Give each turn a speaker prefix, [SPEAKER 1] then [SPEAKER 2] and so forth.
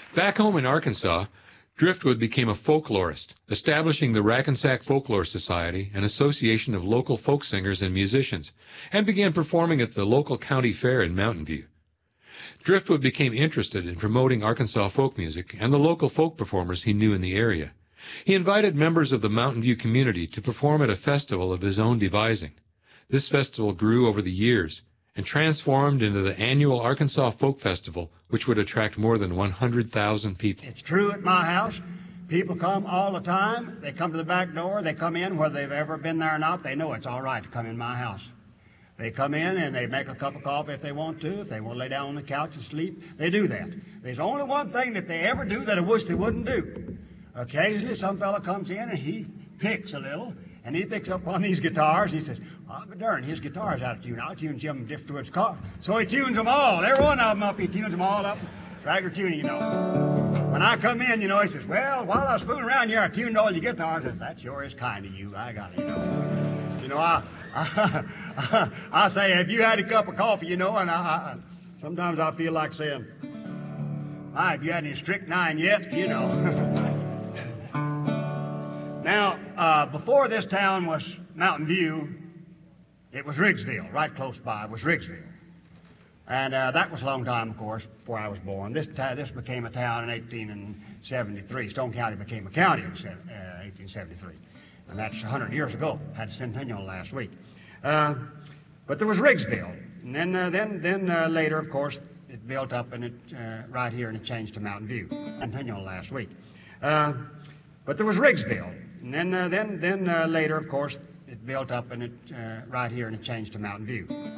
[SPEAKER 1] Back home in Arkansas, Driftwood became a folklorist, establishing the Rackensack Folklore Society, an association of local folk singers and musicians, and began performing at the local county fair in Mountain View. Driftwood became interested in promoting Arkansas folk music and the local folk performers he knew in the area. He invited members of the Mountain View community to perform at a festival of his own devising. This festival grew over the years and transformed into the annual Arkansas Folk Festival, which would attract more than 100,000 people.
[SPEAKER 2] It's true at my house. People come all the time. They come to the back door. They come in, whether they've ever been there or not. They know it's all right to come in my house. They come in and they make a cup of coffee if they want to. If they want to lay down on the couch and sleep, they do that. There's only one thing that they ever do that I wish they wouldn't do. Occasionally, some fella comes in and he picks a little, and he picks up on these guitars. He says, "Oh, but darn, his guitar's out of tune. I'll tune Jim Driftwood's car." So he tunes them all. Every one of them up, he tunes them all up. Dragger tuning, you know. When I come in, you know, he says, "Well, while I was fooling around here, I tuned all your guitars." I says, "That sure is kind of you. I got it, you know." You know, I say, "Have you had a cup of coffee?" You know, and sometimes I feel like saying, "Have you had any strychnine yet?" You know. Now, before this town was Mountain View, it was Riggsville, right close by. It was Riggsville. And that was a long time, of course, before I was born. This became a town in 1873. Stone County became a county in 1873. And that's 100 years ago. Had a centennial last week. But there was Riggsville. And then later, of course, it built up and it right here, and it changed to Mountain View. Centennial last week. But there was Riggsville. And then later, of course, it built up and it right here, and it changed to Mountain View.